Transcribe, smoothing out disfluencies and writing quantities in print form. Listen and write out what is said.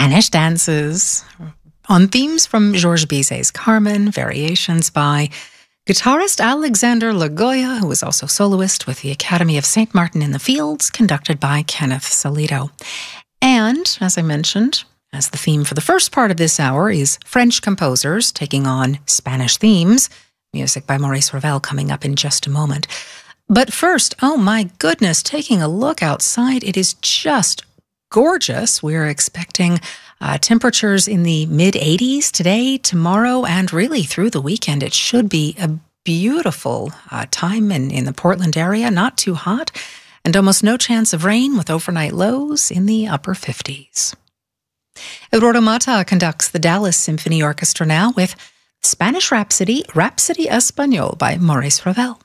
Spanish dances on themes from Georges Bizet's Carmen, variations by guitarist Alexander Lagoya, who was also soloist with the Academy of St. Martin in the Fields, conducted by Kenneth Salito. And, as I mentioned, as the theme for the first part of this hour is French composers taking on Spanish themes, music by Maurice Ravel coming up in just a moment. But first, oh my goodness, taking a look outside, it is just gorgeous. We're expecting temperatures in the mid-80s today, tomorrow, and really through the weekend. It should be a beautiful time in the Portland area, not too hot, and almost no chance of rain with overnight lows in the upper 50s. Eduardo Mata conducts the Dallas Symphony Orchestra now with Spanish Rhapsody, Rhapsody Español by Maurice Ravel.